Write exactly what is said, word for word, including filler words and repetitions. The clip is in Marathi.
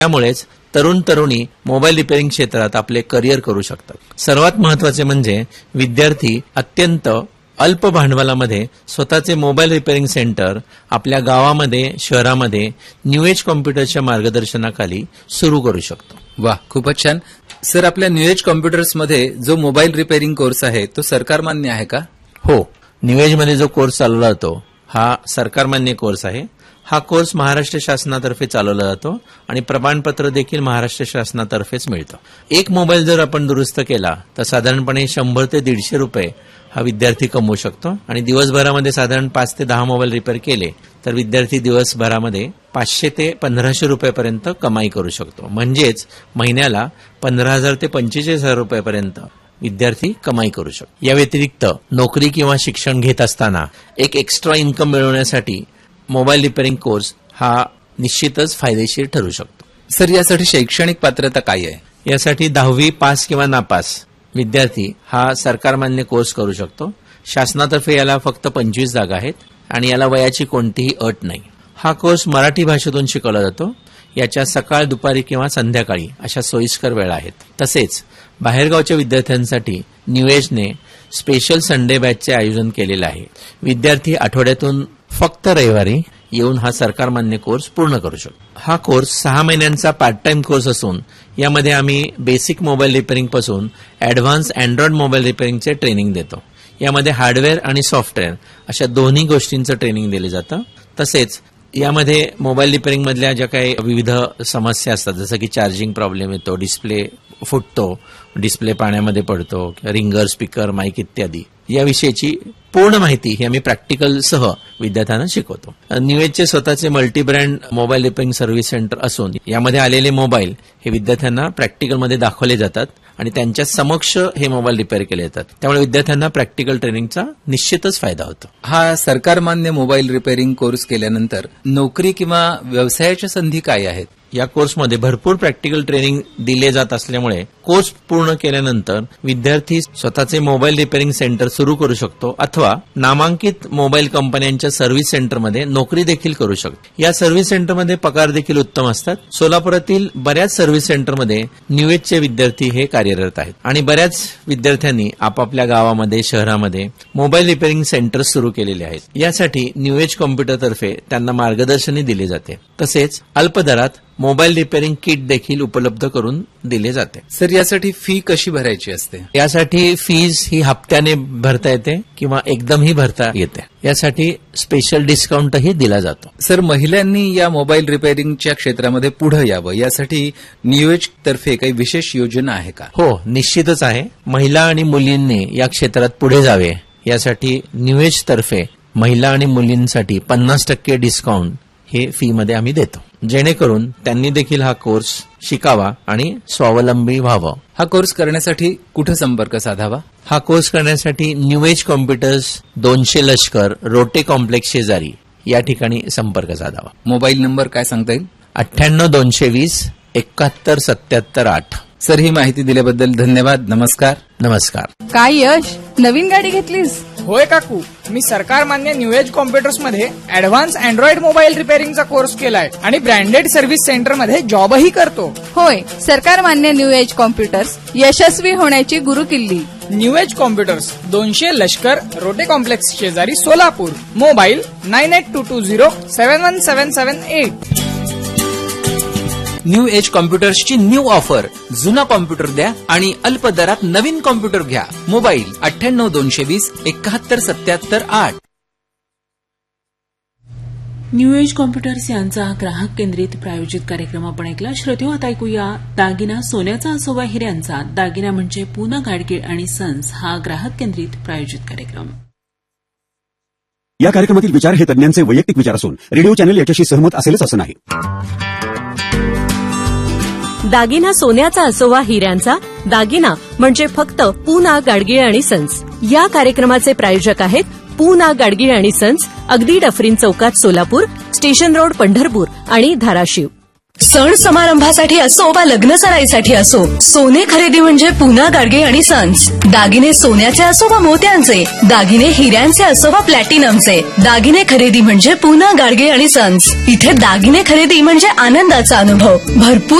त्यामुळेच तरुण तरुणी मोबाईल रिपेअरिंग क्षेत्रात आपले करिअर करू शकतात. सर्वात महत्वाचे म्हणजे विद्यार्थी अत्यंत अल्प भांडवलामध्ये स्वतःचे मोबाईल रिपेअरिंग सेंटर आपल्या गावामध्ये, शहरामध्ये न्यू एज कॉम्प्युटरच्या मार्गदर्शनाखाली सुरू करू शकतो. वाह, खूपच छान. सर, आपल्या न्यू एज कॉम्प्युटर्समध्ये जो मोबाईल रिपेअरिंग कोर्स आहे तो सरकार मान्य आहे का? हो, न्यू एजमध्ये जो कोर्स चालवला जातो हा सरकार मान्य कोर्स आहे. हा कोर्स महाराष्ट्र शासनातर्फे चालवला जातो आणि प्रमाणपत्र देखील महाराष्ट्र शासनातर्फेच मिळतं. एक मोबाईल जर आपण दुरुस्त केला तर साधारणपणे शंभर ते दीडशे रुपये हा विद्यार्थी कमवू शकतो आणि दिवसभरामध्ये साधारण पाच ते दहा मोबाईल रिपेअर केले तर विद्यार्थी दिवसभरामध्ये पाचशे ते पंधराशे रुपयापर्यंत कमाई करू शकतो. म्हणजेच महिन्याला पंधरा हजार ते पंचेचाळीस हजार रुपयापर्यंत विद्यार्थी कमाई करू शकतो. या व्यतिरिक्त नोकरी किंवा शिक्षण घेत असताना एक एक्स्ट्रा इन्कम मिळवण्यासाठी मोबाईल रिपेअरिंग कोर्स हा निश्चितच फायदेशीर ठरू शकतो. सर, यासाठी शैक्षणिक पात्रता काय आहे? यासाठी दहावी पास किंवा नापास विद्यार्थी हा सरकारमान्य कोर्स करू शकतो. शासनातर्फे याला फक्त पंचवीस जागा आहेत आणि याला वयाची कोणतीही अट नाही. हा कोर्स मराठी भाषेतून शिकवला जातो. याच्या सकाळ, दुपारी किंवा संध्याकाळी अशा सोयीस्कर वेळा आहेत. तसेच बाहेरगावच्या विद्यार्थ्यांसाठी न्यू एजने स्पेशल संडे बॅचचे आयोजन केलेले आहे. विद्यार्थी आठवड्यातून फक्त रविवारी येऊन हा सरकारमान्य कोर्स पूर्ण करू शकतो. हा कोर्स सहा महिन्यांचा पार्ट टाइम कोर्स असून यामध्ये आम्ही बेसिक मोबाईल रिपेअरिंग पासून ऍडव्हान्स अँड्रॉइड मोबाईल रिपेअरिंगचे ट्रेनिंग देतो. यामध्ये हार्डवेअर आणि सॉफ्टवेअर अशा दोन्ही गोष्टींचं ट्रेनिंग दिलं जातं. तसेच यामध्ये मोबाईल रिपेअरिंग मधल्या ज्या काही विविध समस्या असतात, जसं की चार्जिंग प्रॉब्लेम येतो, डिस्प्ले फुटतो, डिस्प्ले पाण्यामध्ये पडतो, रिंगर, स्पीकर, माईक इत्यादी, याविषयीची पूर्ण माहिती ही आम्ही प्रॅक्टिकल सह विद्यार्थ्यांना शिकवतो. न्यू एजचे स्वतःचे multi brand mobile repairing service centre असून यामध्ये आलेले मोबाईल हे विद्यार्थ्यांना प्रॅक्टिकलमध्ये दाखवले जातात आणि त्यांच्या समक्ष हे मोबाईल रिपेअर केले जातात. त्यामुळे विद्यार्थ्यांना प्रॅक्टिकल ट्रेनिंगचा निश्चितच फायदा होतो. हा सरकारमान्य मोबाईल रिपेअरिंग कोर्स केल्यानंतर नोकरी किंवा व्यवसायाच्या संधी काय आहेत? या कोर्समध्ये भरपूर प्रॅक्टिकल ट्रेनिंग दिले जात असल्यामुळे कोर्स पूर्ण केल्यानंतर विद्यार्थी स्वतःचे मोबाईल रिपेअरिंग सेंटर सुरू करू शकतो अथवा नामांकित मोबाईल कंपन्यांच्या सर्व्हिस सेंटरमध्ये नोकरी देखील करू शकतो. या सर्व्हिस सेंटरमध्ये पगार देखील उत्तम असतात. सोलापुरातील बऱ्याच सर्व्हिस सेंटरमध्ये न्यू एजचे विद्यार्थी हे कार्यरत आहेत आणि बऱ्याच विद्यार्थ्यांनी आपापल्या गावामध्ये, शहरामध्ये मोबाईल रिपेअरिंग सेंटर सुरू केलेले आहेत. यासाठी न्यू एज कॉम्प्युटरतर्फे त्यांना मार्गदर्शनही दिले जाते. तसेच अल्प दरात मोबाईल रिपेअरिंग किट देखील उपलब्ध करून दिले जाते. सर, यासाठी फी कशी भरायची असते? यासाठी फीज ही हप्त्याने भरता येते किंवा एकदमही भरता येते. यासाठी स्पेशल डिस्काउंटही दिला जातो. सर, महिलांनी या मोबाईल रिपेअरिंगच्या क्षेत्रामध्ये पुढे यावं यासाठी न्यू एज तर्फे काही विशेष योजना आहे का? हो, निश्चितच आहे. महिला आणि मुलींनी या क्षेत्रात पुढे जावे यासाठी न्यू एज तर्फे महिला आणि मुलींसाठी पन्नास टक्के डिस्काउंट हे फी मध्ये आम्ही देतो, जेणेकरून त्यांनी देखील हा कोर्स शिकावा आणि स्वावलंबी व्हावं. हा कोर्स करण्यासाठी कुठे संपर्क साधावा? हा कोर्स करण्यासाठी न्यू एज कॉम्प्युटर्स, दोनशे लष्कर, रोटे कॉम्प्लेक्स शेजारी या ठिकाणी संपर्क साधावा. मोबाईल नंबर काय सांगता येईल? अठ्ठ्याण्णव दोनशे वीस एकाहत्तर सत्याहत्तर आठ. सर, ही माहिती दिल्याबद्दल धन्यवाद. नमस्कार. नमस्कार. काय यश, नवीन गाडी घेतलीस? होय काकू, मी सरकार मान्य न्यू एज कॉम्प्युटर्स मध्ये ऍडव्हान्स अँड्रॉइड मोबाईल रिपेअरिंगचा कोर्स केलाय आणि ब्रँडेड सर्व्हिस सेंटर मध्ये जॉबही करतो. होय, सरकार मान्य न्यू एज कॉम्प्युटर्स यशस्वी होण्याची गुरुकिल्ली. न्यू एज कॉम्प्युटर्स, दोनशे लष्कर, रोटे कॉम्प्लेक्स शेजारी, Solapur. Mobile nine eight to to zero seven one seven seven eight. New age कॉम्प्युटर्सची new offer. जुना कॉम्प्युटर द्या आणि अल्प दरात नवीन कॉम्प्युटर घ्या. मोबाईल अठ्ठ्याण्णव दोनशे वीस एकाहत्तर सत्याहत्तर आठ. न्यू एज कॉम्प्युटर्स यांचा ग्राहक केंद्रित प्रायोजित कार्यक्रम आपण ऐकला. श्रोतेहो, आता ऐकूया दागिना सोन्याचा असोवा हिऱ्यांचा. दागिना म्हणजे पूना गाडगीळ आणि सन्स हा ग्राहक केंद्रित प्रायोजित कार्यक्रम. या कार्यक्रमातील विचार हे तज्ञांचे वैयक्तिक विचार असून रेडिओ चॅनल याच्याशी सहमत असेलच असं नाही. दागिना सोन्याचा असोवा हिऱ्यांचा. दागिना म्हणजे फक्त पूना गाडगीळ आणि सन्स. या कार्यक्रमाचे प्रायोजक आहेत पूना गाडगीळ आणि सन्स, अगदी डफरीन चौकात सोलापूर, स्टेशन रोड पंढरपूर आणि धाराशिव. सण समारंभासाठी असो वा लग्न सराईसाठी असो, सोने खरेदी म्हणजे पुना गाडगे आणि सन्स. दागिने सोन्याचे असो वा मोत्यांचे, दागिने हिऱ्यांचे असो वा प्लॅटिनमचे, दागिने खरेदी म्हणजे पुना गाडगे आणि सन्स. इथे दागिने खरेदी म्हणजे आनंदाचा अनुभव. भरपूर